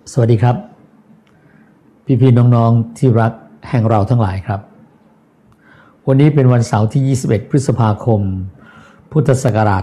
สวัสดีครับพี่ๆน้องๆที่รักแห่งเราทั้งหลายครับวันนี้เป็นวันเสาร์ที่21พฤษภาคมพุทธศักราช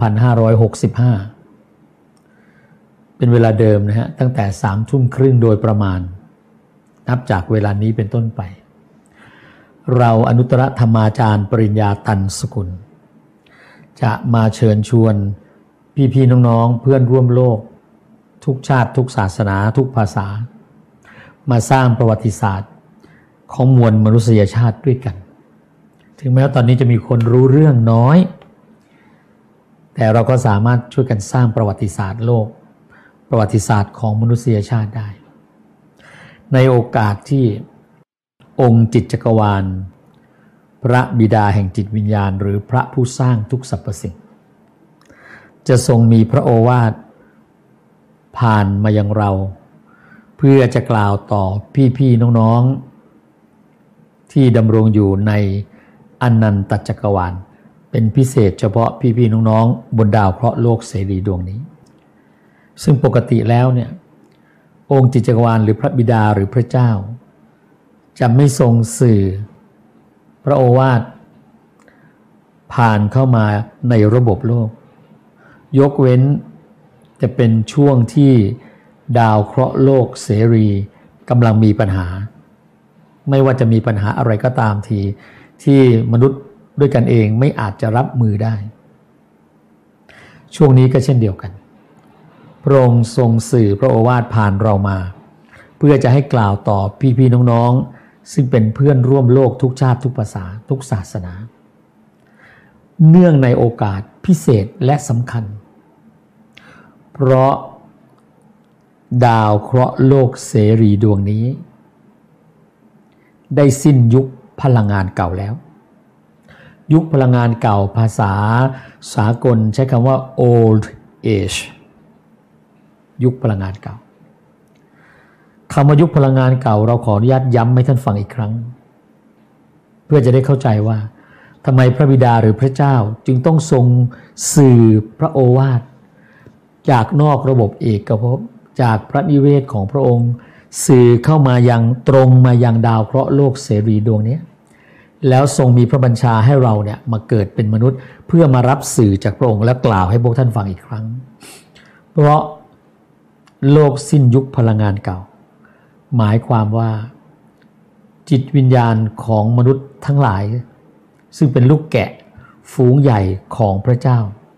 2565เป็นเวลาเดิมนะฮะตั้งแต่3 ทุ่มครึ่งโดยประมาณนับจากเวลานี้เป็นต้นไปเราอนุตตรธรรมาจารย์ปริญญาตันสกุลจะมาเชิญชวนพี่ๆน้องๆเพื่อนร่วมโลกทุกชาติทุกศาสนาทุกภาษามาสร้างประวัติศาสตร์ของมวลมนุษยชาติด้วยกันถึงแม้ว่าตอนนี้จะมีคนรู้เรื่องน้อยแต่เราก็สามารถช่วยกันสร้างประวัติศาสตร์โลกประวัติศาสตร์ของมนุษยชาติได้ในโอกาสที่องค์จิตจักรวาลพระบิดาแห่งจิตวิญญาณหรือพระผู้สร้างทุกสรรพสิ่งจะทรงมีพระโอวาทผ่านมายังเราเพื่อจะกล่าวต่อพี่ๆน้องๆที่ดำรงอยู่ในอนันตจักรวาลเป็นพิเศษเฉพาะพี่ๆน้องๆบนดาวเคราะห์โลกเสรีดวงนี้ซึ่งปกติแล้วเนี่ยองค์จิตจักรวาลหรือพระบิดาหรือพระเจ้าจะไม่ทรงสื่อพระโอวาทผ่านเข้ามาในระบบโลกยกเว้นจะเป็นช่วงที่ดาวเคราะห์โลกเสรีกำลังมีปัญหาไม่ว่าจะมีปัญหาอะไรก็ตามทีที่มนุษย์ด้วยกันเองไม่อาจจะรับมือได้ช่วงนี้ก็เช่นเดียวกันพระองค์ทรงสื่อพระโอวาทผ่านเรามาเพื่อจะให้กล่าวต่อพี่ๆน้องๆซึ่งเป็นเพื่อนร่วมโลกทุกชาติทุกภาษาทุกศาสนาเนื่องในโอกาสพิเศษและสำคัญเพราะดาวเคราะห์โลกเสรีดวงนี้ได้สิ้นยุคพลังงานเก่าแล้วยุคพลังงานเก่าภาษาสากลใช้คำว่า old age ยุคพลังงานเก่าคำว่ายุคพลังงานเก่าเราขออนุญาตย้ำให้ท่านฟังอีกครั้งเพื่อจะได้เข้าใจว่าทำไมพระบิดาหรือพระเจ้าจึงต้องทรงสื่อพระโอวาทจากนอกระบบเอกภพจากพระนิเวศของพระองค์สื่อเข้ามายังตรงมายังดาวเคราะห์โลกเสรีดวงนี้แล้วทรงมีพระบัญชาให้เราเนี่ยมาเกิดเป็นมนุษย์เพื่อมารับสื่อจากพระองค์และกล่าวให้พวกท่านฟังอีกครั้งเพราะโลกสิ้นยุคพลังงานเก่าหมายความว่าจิตวิญญาณของมนุษย์ทั้งหลายซึ่งเป็นลูกแกะฝูงใหญ่ของพระเจ้า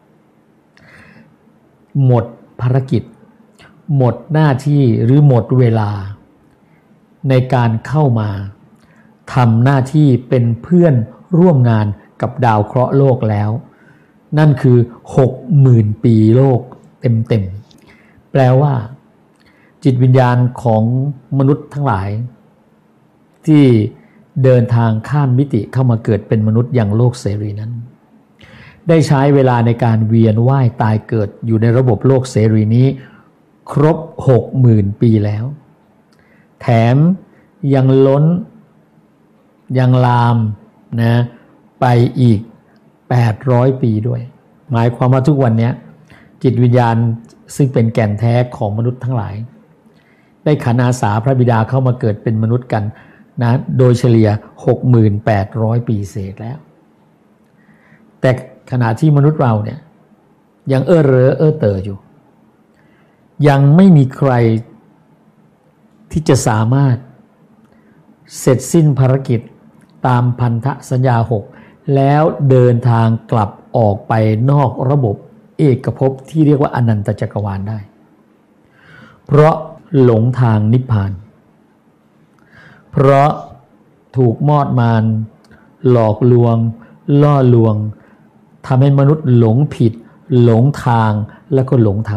หมดภารกิจหมดหน้าที่หรือหมดเวลาในการเข้ามาทำหน้าที่เป็นเพื่อนร่วมงานกับดาวเคราะห์โลกแล้วนั่นคือ 60,000 ปีโลกเต็มๆแปลว่าจิตวิญญาณของมนุษย์ทั้งหลายที่เดินทางข้ามมิติเข้ามาเกิดเป็นมนุษย์อย่างโลกเสรีนั้นได้ใช้เวลาในการเวียนว่ายตายเกิดอยู่ในระบบโลกเสรีนี้ครบ 60,000 ปีแล้วแถมยังล้นยังลามนะไปอีก800 ปีด้วยหมายความว่าทุกวันนี้จิตวิญญาณซึ่งเป็นแก่นแท้ของมนุษย์ทั้งหลายได้ขันอาสาพระบิดาเข้ามาเกิดเป็นมนุษย์กันนะโดยเฉลี่ย 6,800 ปีเศษแล้วแต่ขณะที่มนุษย์เราเนี่ยยังเตออยู่ยังไม่มีใครที่จะสามารถเสร็จสิ้นภารกิจตามพันธสัญญา6แล้วเดินทางกลับออกไปนอกระบบเอกภพที่เรียกว่าอนันตจักรวาลได้เพราะหลงทางนิพพานเพราะถูกมอดมารหลอกลวงล่อลวงทำให้มนุษย์หลงผิดหลงทางและก็หลงธรรม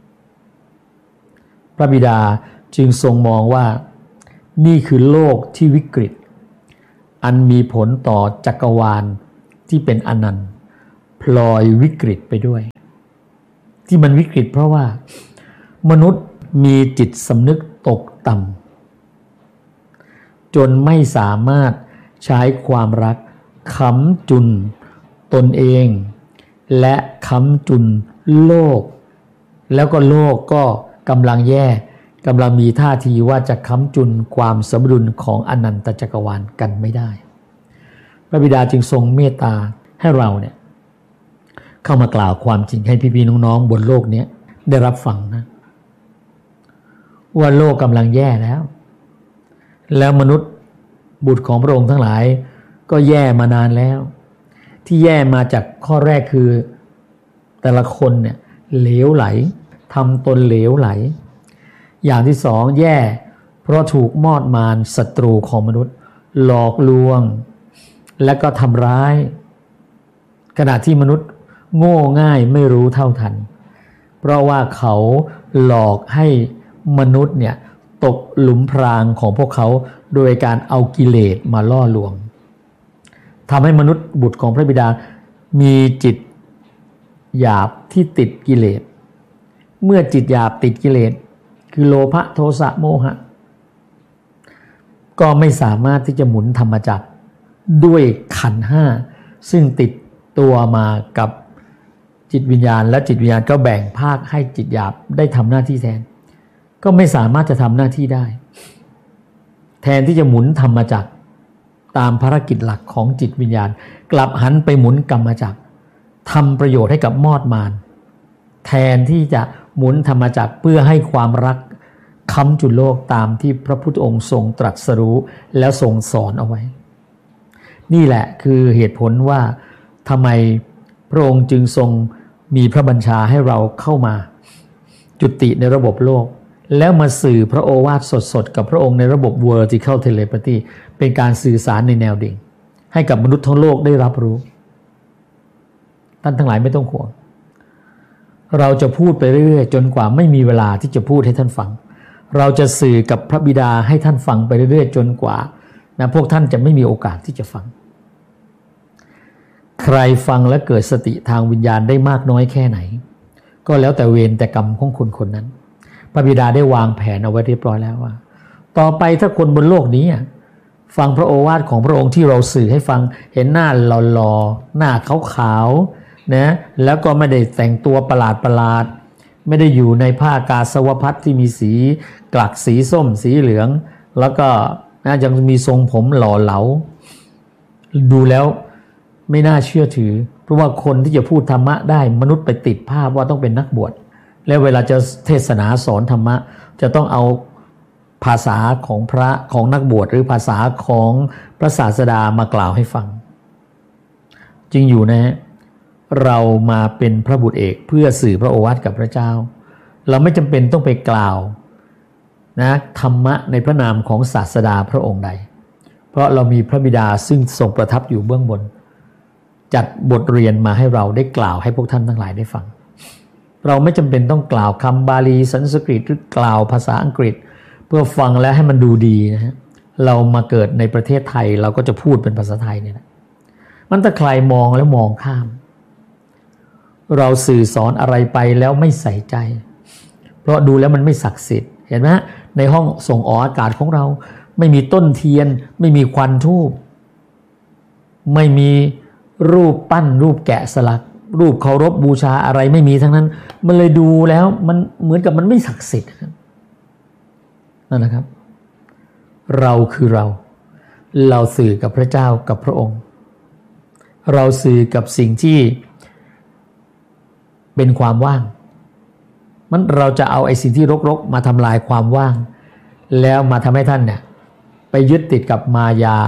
พระบิดาจึงทรงมองว่านี่คือโลกที่วิกฤตอันมีผลต่อจักรวาลที่เป็นอนันต์พลอยวิกฤตไปด้วยที่มันวิกฤตเพราะว่ามนุษย์มีจิตสำนึกตกต่ำจนไม่สามารถใช้ความรักค้ำจุนตนเองและค้ำจุนโลกแล้วก็โลกก็ กำลังแย่กกำลังมีท่าทีว่าจะค้ำจุนความสมดุลของอนันตจักรวาลกันไม่ได้พระบิดาจึงทรงเมตตาให้เราเนี่ยเข้ามากล่าวความจริงให้พี่ๆน้องๆบนโลกนี้ได้รับฟังนะว่าโลกกำลังแย่แล้วมนุษย์บุตรของพระองค์ทั้งหลายก็แย่มานานแล้วที่แย่มาจากข้อแรกคือแต่ละคนเนี่ยเหลวไหลทำตนเหลวไหลอย่างที่สองแย่เพราะถูกมอดมารศัตรูของมนุษย์หลอกลวงและก็ทำร้ายขณะที่มนุษย์โง่ง่ายไม่รู้เท่าทันเพราะว่าเขาหลอกให้มนุษย์เนี่ยตกหลุมพรางของพวกเขาโดยการเอากิเลสมาล่อลวงทำให้มนุษย์บุตรของพระบิดามีจิตหยาบที่ติดกิเลสเมื่อจิตหยาบติดกิเลสคือโลภะโทสะโมหะก็ไม่สามารถที่จะหมุนธรรมจักรด้วยขันธ์ห้าซึ่งติดตัวมากับจิตวิญญาณและจิตวิญญาณก็แบ่งภาคให้จิตหยาบได้ทำหน้าที่แทนก็ไม่สามารถจะทำหน้าที่ได้แทนที่จะหมุนธรรมจักรตามภารกิจหลักของจิตวิญญาณกลับหันไปหมุนกรรมจักรทำประโยชน์ให้กับมอดมารแทนที่จะหมุนธรรมจักรเพื่อให้ความรักค้ำจุนโลกตามที่พระพุทธองค์ทรงตรัสรู้แล้วทรงสอนเอาไว้นี่แหละคือเหตุผลว่าทำไมพระองค์จึงทรงมีพระบัญชาให้เราเข้ามาจุติในระบบโลกแล้วมาสื่อพระโอวาทสดๆกับพระองค์ในระบบ vertical telepathy เป็นการสื่อสารในแนวดิ่งให้กับมนุษย์ทั้งโลกได้รับรู้ท่านทั้งหลายไม่ต้องห่วงเราจะพูดไปเรื่อยๆจนกว่าไม่มีเวลาที่จะพูดให้ท่านฟังเราจะสื่อกับพระบิดาให้ท่านฟังไปเรื่อยๆจนกว่าพวกท่านจะไม่มีโอกาสที่จะฟังใครฟังและเกิดสติทางวิญญาณได้มากน้อยแค่ไหนก็แล้วแต่เวรแต่กรรมของคนคนนั้นพระบิดาได้วางแผนเอาไว้เรียบร้อยแล้วว่าต่อไปถ้าคนบนโลกนี้ฟังพระโอวาทของพระองค์ที่เราสื่อให้ฟังเห็นหน้าหล่อๆหน้าขาวๆนะแล้วก็ไม่ได้แต่งตัวประหลาดไม่ได้อยู่ในผ้ากาสาวพัสที่มีสีกลักสีส้มสีเหลืองแล้วก็ยังมีทรงผมหล่อเหลาดูแล้วไม่น่าเชื่อถือเพราะว่าคนที่จะพูดธรรมะได้มนุษย์ไปติดภาพว่าต้องเป็นนักบวชแล้วเวลาจะเทศนาสอนธรรมะจะต้องเอาภาษาของพระของนักบวชหรือภาษาของพระศาสดามากล่าวให้ฟังจริงอยู่นะเรามาเป็นพระบุตรเอกเพื่อสื่อพระโอวาทกับพระเจ้าเราไม่จำเป็นต้องไปกล่าวนะธรรมะในพระนามของศาสดาพระองค์ใดเพราะเรามีพระบิดาซึ่งทรงประทับอยู่เบื้องบนจัดบทเรียนมาให้เราได้กล่าวให้พวกท่านทั้งหลายได้ฟังเราไม่จำเป็นต้องกล่าวคำบาลีสันสกฤตหรือกล่าวภาษาอังกฤษเพื่อฟังแล้วให้มันดูดีนะฮะเรามาเกิดในประเทศไทยเราก็จะพูดเป็นภาษาไทยเนี่ยนะมันถ้าใครมองแล้วมองข้ามเราสื่อสอนอะไรไปแล้วไม่ใส่ใจเพราะดูแล้วมันไม่ศักดิ์สิทธิ์เห็นไหมในห้องส่งออกอากาศของเราไม่มีต้นเทียนไม่มีควันธูปไม่มีรูปปั้นรูปแกะสลักรูปเคารพบูชาอะไรไม่มีทั้งนั้นมันเลยดูแล้วมันเหมือนกับมันไม่ศักดิ์สิทธิ์นั่นนะครับเราคือเราสื่อกับพระเจ้ากับพระองค์เราสื่อกับสิ่งที่เป็นความว่างมันเราจะเอาไอ้สิ่งที่รกๆมาทำลายความว่างแล้วมาทำให้ท่านเนี่ยไปยึดติดกับมายา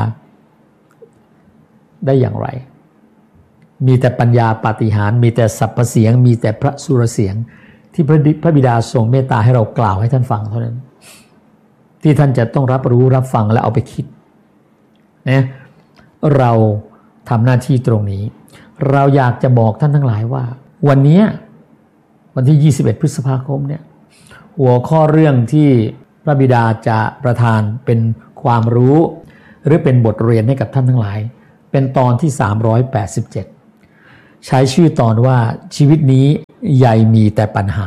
ได้อย่างไรมีแต่ปัญญาปาฏิหาริย์มีแต่สรรพเสียงมีแต่พระสุรเสียงที่พระบิดาทรงเมตตาให้เรากล่าวให้ท่านฟังเท่านั้นที่ท่านจะต้องรับรู้รับฟังและเอาไปคิดนะเราทำหน้าที่ตรงนี้เราอยากจะบอกท่านทั้งหลายว่าวันนี้วันที่21พฤษภาคมเนี่ยหัวข้อเรื่องที่พระบิดาจะประทานเป็นความรู้หรือเป็นบทเรียนให้กับท่านทั้งหลายเป็นตอนที่387ใช้ชื่อตอนว่าชีวิตนี้ใหญ่มีแต่ปัญหา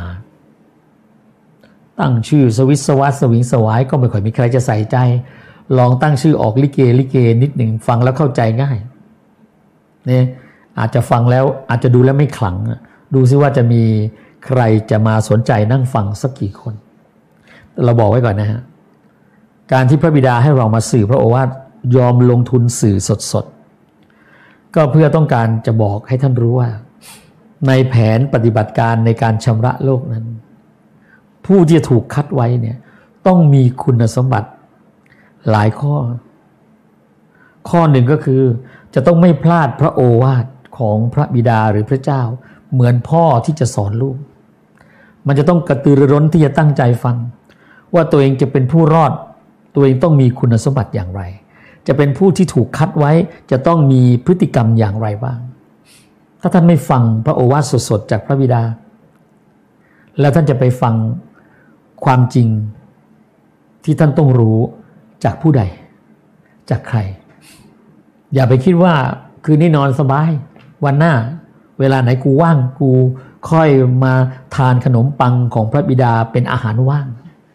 ตั้งชื่อสวิสวัสสวิงสวายก็ไม่ค่อยมีใครจะใส่ใจลองตั้งชื่อออกลิเกนิดหนึ่งฟังแล้วเข้าใจง่ายเนี่ยอาจจะฟังแล้วอาจจะดูแล้วไม่ขลังดูซิว่าจะมีใครจะมาสนใจนั่งฟังสักกี่คนเราบอกไว้ก่อนนะฮะการที่พระบิดาให้เรามาสื่อพระโอวาทยอมลงทุนสื่อสดๆก็เพื่อต้องการจะบอกให้ท่านรู้ว่าในแผนปฏิบัติการในการชำระโลกนั้นผู้ที่ถูกคัดไว้เนี่ยต้องมีคุณสมบัติหลายข้อหนึ่งก็คือจะต้องไม่พลาดพระโอวาทของพระบิดาหรือพระเจ้าเหมือนพ่อที่จะสอนลูกมันจะต้องกระตือรือร้นที่จะตั้งใจฟังว่าตัวเองจะเป็นผู้รอดตัวเองต้องมีคุณสมบัติอย่างไรจะเป็นผู้ที่ถูกคัดไว้จะต้องมีพฤติกรรมอย่างไรบ้างถ้าท่านไม่ฟังพระโอวาทสดๆจากพระบิดาแล้วท่านจะไปฟังความจริงที่ท่านต้องรู้จากผู้ใดจากใครอย่าไปคิดว่าคืนนี้นอนสบายวันหน้าเวลาไหนกูว่างกูค่อยมาทานขนมปังของพระบิดาเป็นอาหารว่าง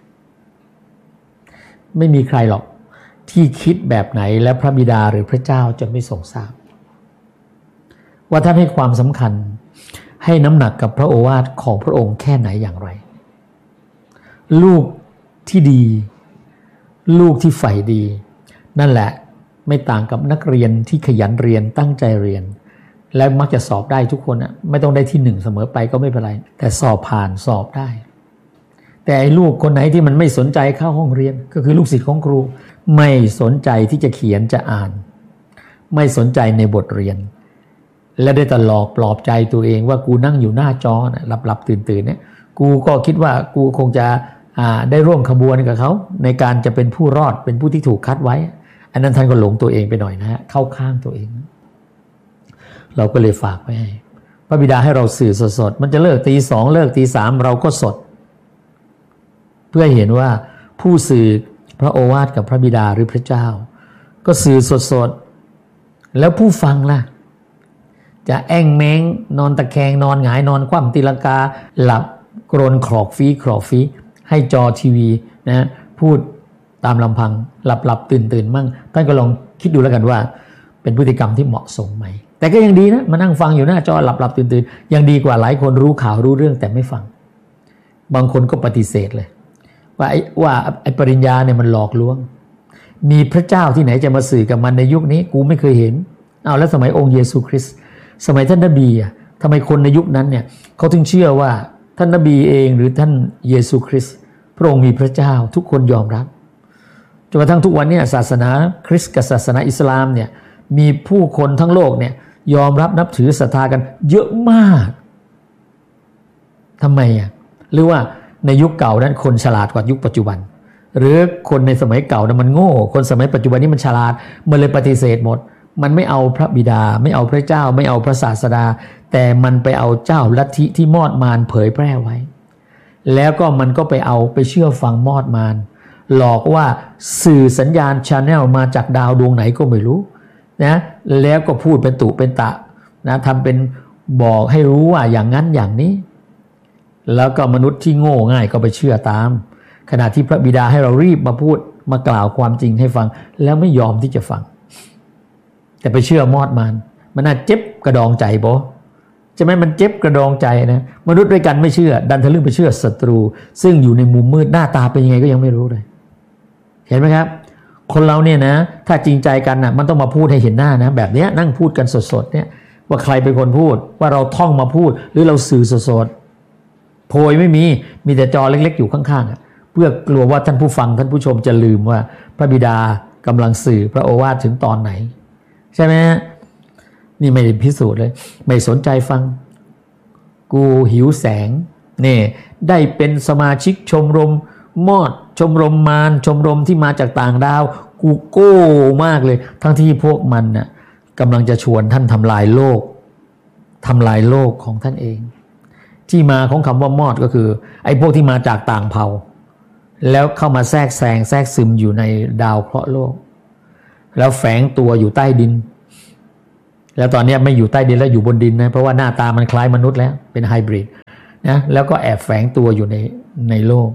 ไม่มีใครหรอกที่คิดแบบไหนและพระบิดาหรือพระเจ้าจะไม่ทรงทราบว่าท่านให้ความสำคัญให้น้ำหนักกับพระโอวาทของพระองค์แค่ไหนอย่างไรลูกที่ดีลูกที่ใฝ่ดีนั่นแหละไม่ต่างกับนักเรียนที่ขยันเรียนตั้งใจเรียนและมักจะสอบได้ทุกคนไม่ต้องได้ที่หนึ่งเสมอไปก็ไม่เป็นไรแต่สอบผ่านสอบได้แต่ไอ้ลูกคนไหนที่มันไม่สนใจเข้าห้องเรียนก็คือลูกศิษย์ของครูไม่สนใจที่จะเขียนจะอ่านไม่สนใจในบทเรียนและได้แต่หลอกปลอบใจตัวเองว่ากูนั่งอยู่หน้าจอนะหลับตื่นเนี่ยกูก็คิดว่ากูคงจะได้ร่วมขบวนกับเขาในการจะเป็นผู้รอดเป็นผู้ที่ถูกคัดไว้อันนั้นท่านก็หลงตัวเองไปหน่อยนะฮะเข้าข้างตัวเองเราก็เลยฝากไว้ให้พระบิดาให้เราสื่อสดๆมันจะเลิกตี 2เลิกตี 3เราก็สดเพื่อเห็นว่าผู้สื่อพระโอวาทกับพระบิดาหรือพระเจ้าก็สื่อสดๆแล้วผู้ฟังล่ะจะแอ่งแมงนอนตะแคงนอนหงายนอนคว่ำตีลังกาหลับกรนครอกฟีให้จอทีวีนะพูดตามลำพังหลับตื่นมั่งท่านก็ลองคิดดูแล้วกันว่าเป็นพฤติกรรมที่เหมาะสมไหมแต่ก็ยังดีนะมานั่งฟังอยู่หน้าจอหลับตื่นยังดีกว่าหลายคนรู้ข่าวรู้เรื่องแต่ไม่ฟังบางคนก็ปฏิเสธเลยว่าไอ้ปริญญาเนี่ยมันหลอกลวงมีพระเจ้าที่ไหนจะมาสื่อกับมันในยุคนี้กูไม่เคยเห็นเอาแล้วสมัยองค์เยซูคริสต์สมัยท่านนบีทำไมคนในยุคนั้นเนี่ยเขาถึงเชื่อว่าท่านนบีเองหรือท่านเยซูคริสต์พระองค์มีพระเจ้าทุกคนยอมรับจนกระทั่งทุกวันนี้ศาสนาคริสต์กับศาสนาอิสลามเนี่ยมีผู้คนทั้งโลกเนี่ยยอมรับนับถือศรัทธากันเยอะมากทำไมหรือว่าในยุคเก่านั้นคนฉลาดกว่ายุคปัจจุบันหรือคนในสมัยเก่านั้นมันโง่คนสมัยปัจจุบันนี้มันฉลาดมันเลยปฏิเสธหมดมันไม่เอาพระบิดาไม่เอาพระเจ้าไม่เอาพระศาสดาแต่มันไปเอาเจ้าลัทธิที่มอดมารเผยแพร่ไว้แล้วก็มันก็ไปเชื่อฟังมอดมารหลอกว่าสื่อสัญญาณ channel มาจากดาวดวงไหนก็ไม่รู้นะแล้วก็พูดเป็นตุเป็นตะนะทำเป็นบอกให้รู้ว่าอย่างนั้นอย่างนี้แล้วก็มนุษย์ที่โง่ง่ายก็ไปเชื่อตามขณะที่พระบิดาให้เรารีบมาพูดมากล่าวความจริงให้ฟังแล้วไม่ยอมที่จะฟังแต่ไปเชื่อมอดมันน่าเจ็บกระดองใจบ่จะไม่มันเจ็บกระดองใจนะมนุษย์ด้วยกันไม่เชื่อดันทะลึ่งไปเชื่อศัตรูซึ่งอยู่ในมุมมืดหน้าตาเป็นยังไงก็ยังไม่รู้เลยเห็นไหมครับคนเราเนี่ยนะถ้าจริงใจกันนะมันต้องมาพูดให้เห็นหน้านะแบบนี้นั่งพูดกันสดๆเนี่ยว่าใครเป็นคนพูดว่าเราท่องมาพูดหรือเราสื่อสดๆโพยไม่มีแต่จอเล็กๆอยู่ข้างๆเพื่อกลัวว่าท่านผู้ฟังท่านผู้ชมจะลืมว่าพระบิดากำลังสื่อพระโอวาทถึงตอนไหนใช่ไหมนี่ไม่ได้พิสูจน์เลยไม่สนใจฟังกูหิวแสงนี่ได้เป็นสมาชิกชมรมมอดชมรมมารชมรมที่มาจากต่างดาวกูโก้มากเลยทั้งที่พวกมันน่ะกำลังจะชวนท่านทำลายโลกของท่านเองที่มาของคำว่ามอดก็คือไอ้พวกที่มาจากต่างเผ่าแล้วเข้ามาแทรกซึมอยู่ในดาวเคราะห์โลกแล้วแฝงตัวอยู่ใต้ดินแล้วตอนนี้ไม่อยู่ใต้ดินแล้วอยู่บนดินนะเพราะว่าหน้าตามันคล้ายมนุษย์แล้วเป็นไฮบริดนะแล้วก็แอบแฝงตัวอยู่ในโลก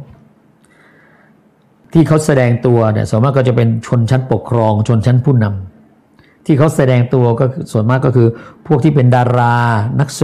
ที่เขาแสดงตัวเนี่ยส่วนมากก็จะเป็นชนชั้นปกครองชนชั้นผู้นำที่เขาแสดงตัวก็ส่วนมากก็คือพวกที่เป็นดารานัก